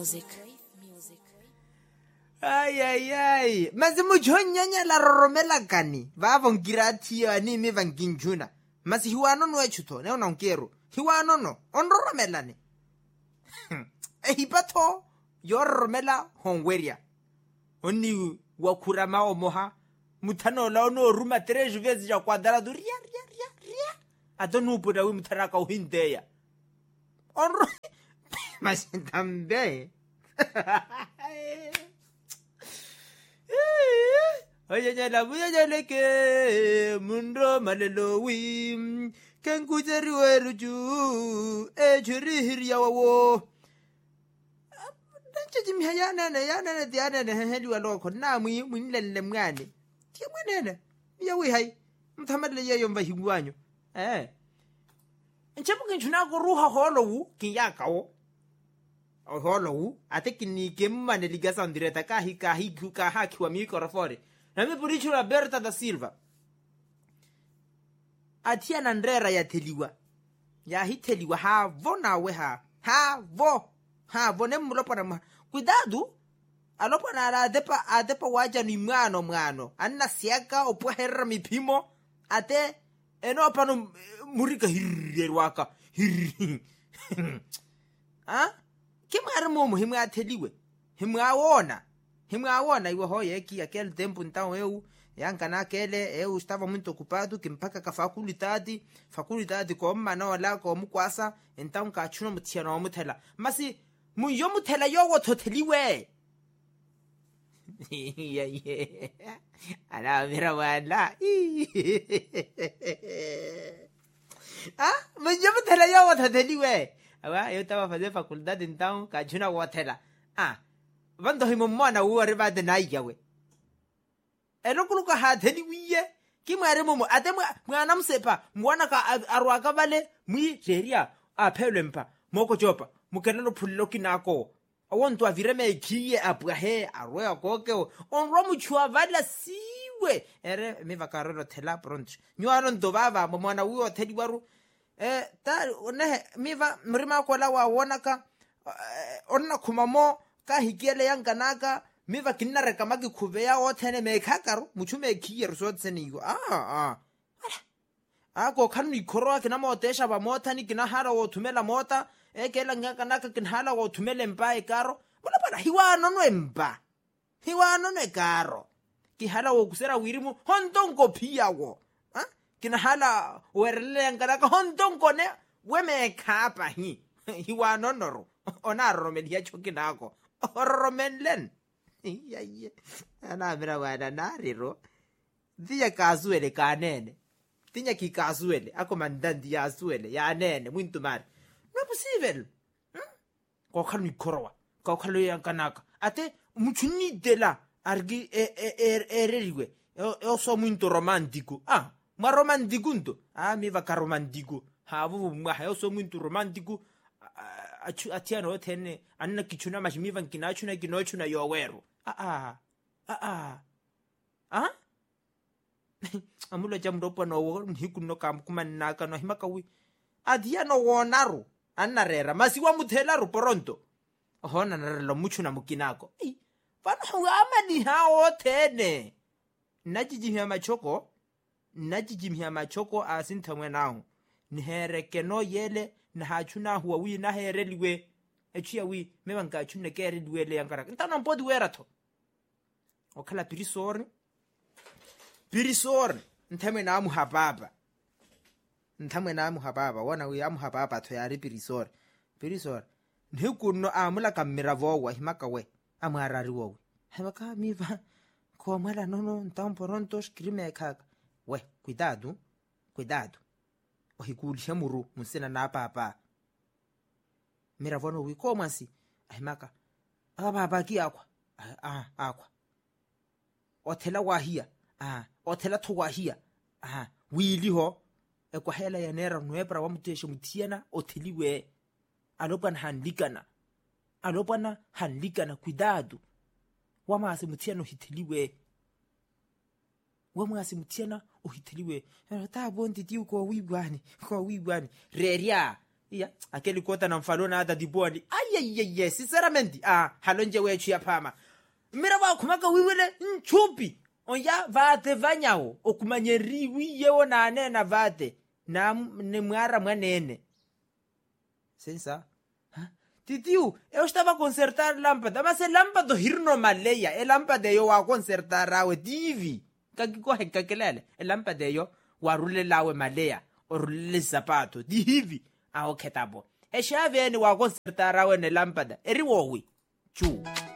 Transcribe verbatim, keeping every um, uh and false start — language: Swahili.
music. Ay ay ay, mazimu jonyanya la roromela kani. Va vongirati ani me vanginjuna. Masi hiwano no echuto, ne onankero. Hiwano no, on roromela ne. Eh hipato, yor roromela hongweria. Oni wakura mao moha. Mutano la ono ruma tres vezes ja quadrado ria ria ria ria. Adonu puda wi mutaraka uhindeya. On ro... Mas tambe. Oye ya la buya ya leke mundo malelo wi ken kujeri weruju e juri hirya wo danche jimi hayana na yana na diana na heli waloko na mu mu lelle mwane ti mwenene ya wi hai mthamadle yeyo mba hingwanyo eh nchepo kinchuna ko ruha holo wu kinyaka wo o holo wu atekini kemane ligasa ndireta ka hika hiku ka haki wa mikrofone na me purichura Berta da Silva atia na ndrera ya teliwa ya hiteliwa ha vona we ha ha vo ha vone mulopa na cuidado alopa na la depa adepa waja ni mano mano anna siaka opo herra mi pimo ate eno pano murika hirwaka hir ha kimara momo himu ateliwe himu awona himu awona iwe hoye ki aquele tempo então eu yanka naquele eu estava muito ocupado que mpaka ka faculdade faculdade como mano la como kwasa então ka chuno mutiana mutela masi mu yo mutela yo wo toteliwe yeah yeah ala mira wala ah mu yo mutela yo wo toteliwe awa eu estava fazendo faculdade então ka chuno wotela ah vando himo mwana wo riba de naiyawe elokuluka ha theni wiye ki mware momo ate mwana msepa mwana ka arwaka bale mwi jeria a phelempa moko chopa mukenelo phullo kinako awonto avireme kiye apwa he arwe koke onro muchwa vala siwe ere me vakarero thela pronto nywano ndobava mwana uyo thedi waru eh ta one me va mrima kola wa wonaka onna khumamo ka hikele yanganaka miva kinare kama ki khubeya othene me khakaru muchume khiyer so tsenigo ah ah ah ko khanu ikhoro ke na motesha ba mothani kina hara o thumela mota ekela ngaka naka kinhala o thumele mpa ekaro bona bona hiwano no empa hiwano no ekaro ki hala o kusera wirimu hondongo phiyawo ha kina hala werle ngaka ka hondongo ne weme khapa hi hiwano noro ona romelia chokinako romenlen iya iya ana mira wana nariro dia kazuele kanene tinya ki kazuele akomandandi ya azuele ya nene muito mari no possible ko khanu ikorowa ko khalo yankanaka ate muchuni dela argi ereriwe yo so muito romantico ah ma romantico ndo ah mi va ka romantico ha bu ma yo so muito romantico achu atiano tene anna kichuna mashimiva kinachuna kinochuna yowero ah ah ah ah ah amulo jamropo no hikuno kam kumanaka no himakawi adia no wonaro anna rera masiwa muthela ro poronto hona narelo muchuna mukinako ei bana amani ha othene najijimya machoko najijimya machoko asinthamwe naho nihereke no yele na hachuna huwa wi na hereliwe echia wi mebanka chune kereliwe le yankara ntana mpodi werato okhala pirisor pirisor nthame na muhababa nthame na muhababa wana wi amuhababa to yari pirisor pirisor nhikuno amula kamera vowa himaka we amarari wo hebaka miva ko mala nono ntamporonto skrime kaka we cuidado cuidado ohikulisha muru musena na papa mira vono wi komasi ahimaka ababa ki akwa ah akwa othela wahia ah othela thwahia ah wili ho ekwa hela ya nera nwebra wa muteshe mutiana othiliwe alopana handikana alopana handikana cuidado wa mase mutiana hithiliwe wa mase mutiana ohithiliwe ta bondi ti ko wibwani ko wibwani reria iya akeli kota na mfalona hata diboni ayayeye sinceramente ah halonje wechu ya pama mira ba kumaka wiwele nchupi onya vate vanyawo okumanyeriwi yewo na nena vate na ne mwara mwanene sensa ha titiu eu estava consertar lâmpada mas a lâmpada hirno maleya e lâmpada yo wa consertar awe divi kakiko hekakelele e lâmpada yo warulelawe maleya orulele zapato divi a oketabo e shaveni wa consertar awe ne lâmpada eriwowi chu